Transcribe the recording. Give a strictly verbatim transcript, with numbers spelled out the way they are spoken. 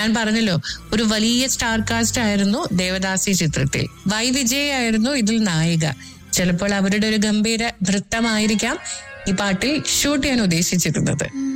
ഞാൻ പറഞ്ഞല്ലോ, ഒരു വലിയ സ്റ്റാർ കാസ്റ്റ് ആയിരുന്നു ദേവദാസി ചിത്രത്തിൽ. വൈ വിജയ് ആയിരുന്നു ഇതിൽ നായിക. ചിലപ്പോൾ അവരുടെ ഒരു ഗംഭീര നൃത്തമായിരിക്കാം ഈ പാട്ടിൽ ഷൂട്ട് ചെയ്യാൻ ഉദ്ദേശിച്ചിരുന്നത്.